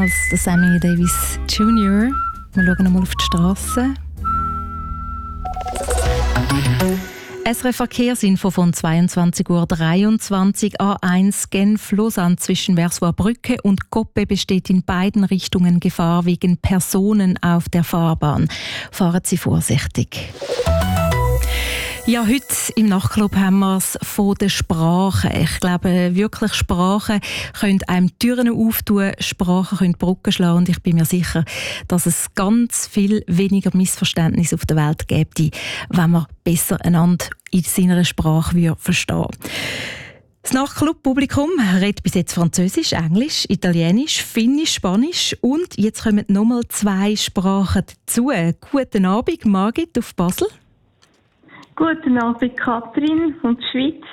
als der Sammy Davis Jr. Wir schauen einmal auf die Straße. SRF Verkehrsinfo von 22:23 Uhr. A1 Genf-Lausanne zwischen Versoix-Brücke und Coppe besteht in beiden Richtungen Gefahr wegen Personen auf der Fahrbahn. Fahren Sie vorsichtig. Ja, heute im Nachtclub haben wir es von der Sprache. Ich glaube, wirklich Sprachen können einem Türen auftun, Sprachen können Brücken schlagen und ich bin mir sicher, dass es ganz viel weniger Missverständnisse auf der Welt gäbe, wenn man besser einander in seiner Sprache verstehen würde. Das Nachtclub-Publikum redet bis jetzt Französisch, Englisch, Italienisch, Finnisch, Spanisch und jetzt kommen nochmal 2 Sprachen dazu. Guten Abend, Margit auf Basel. Guten Abend, Katrin von der Schweiz.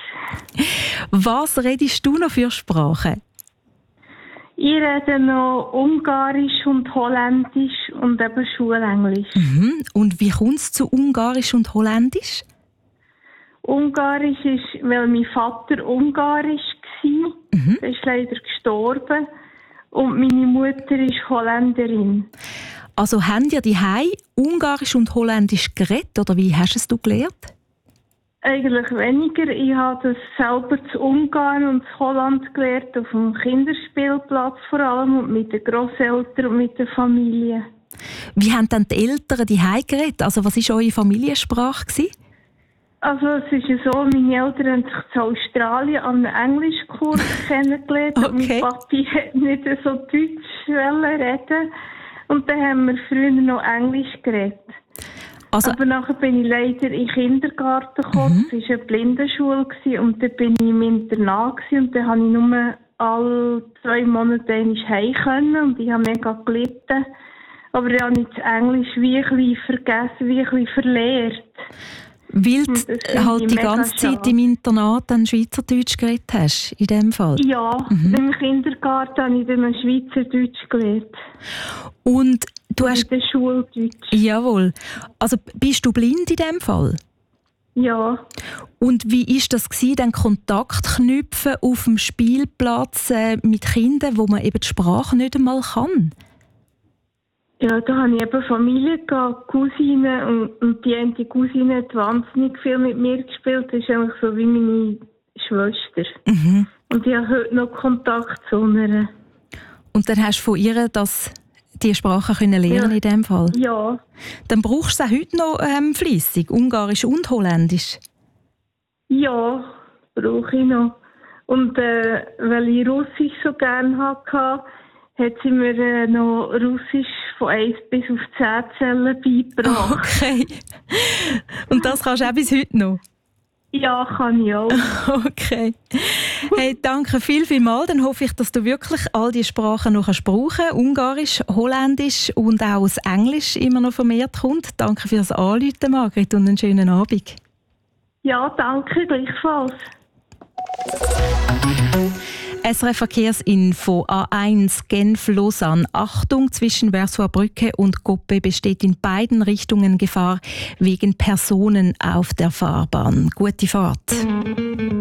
Was redest du noch für Sprachen? Ich rede noch Ungarisch und Holländisch und eben Schulenglisch. Mhm. Und wie kommt es zu Ungarisch und Holländisch? Ungarisch ist, weil mein Vater Ungarisch war. Er ist leider gestorben. Und meine Mutter ist Holländerin. Also haben ihr daheim Ungarisch und Holländisch geredet, oder wie hast du es gelernt? Eigentlich weniger. Ich habe das selber zu Ungarn und zu Holland gelernt, auf dem Kinderspielplatz vor allem und mit den Grosseltern und mit der Familie. Wie haben denn die Eltern daheim geredet? Also was war eure Familiensprache? Also es ist ja so, meine Eltern haben sich in Australien an einem Englischkurs kennengelernt. Okay. Und mein Papi hat nicht so Deutsch reden. Und dann haben wir früher noch Englisch geredet. Also, aber nachher bin ich leider in den Kindergarten gekommen. Das war eine Blindenschule und dann bin ich im Internat und dann konnte ich nur alle 2 Monate heim können und ich habe mega gelitten. Aber ich habe nicht das Englisch wie ein bisschen vergessen, wie ein bisschen verlehrt. weil du halt die ganze Zeit im Internat dann Schweizerdeutsch geredet hast, in dem Fall? Ja, im Kindergarten habe ich dann Schweizerdeutsch gelernt. Und du hast... in der Schule Deutsch. Jawohl. Also bist du blind in dem Fall? Ja. Und wie war das, dann Kontakt knüpfen auf dem Spielplatz mit Kindern, wo man eben die Sprache nicht einmal kann? Ja, da habe ich eben Familie gehabt, Cousinen und die eine Cousine hat wahnsinnig viel mit mir gespielt. Das ist eigentlich so wie meine Schwester. Und ich habe heute noch Kontakt zu ihr. Und dann hast du von ihr die Sprache lernen in dem Fall? Ja. Dann brauchst du es auch heute noch fleissig, Ungarisch und Holländisch? Ja, brauche ich noch. Und weil ich Russisch so gerne hatte, hat sie mir noch Russisch von 1 bis auf 10 Zellen beigebracht. Okay. Und das kannst du auch bis heute noch? Ja, kann ich auch. Okay. Hey, danke vielmals. Dann hoffe ich, dass du wirklich all die Sprachen noch brauchen kannst. Ungarisch, Holländisch und auch das Englisch immer noch vermehrt kommt. Danke fürs Anrufen, Margrit, und einen schönen Abend. Ja, danke, gleichfalls. SRF Verkehrsinfo A1 Genf-Lausanne. Achtung, zwischen Versoix-Brücke und Coppe besteht in beiden Richtungen Gefahr wegen Personen auf der Fahrbahn. Gute Fahrt.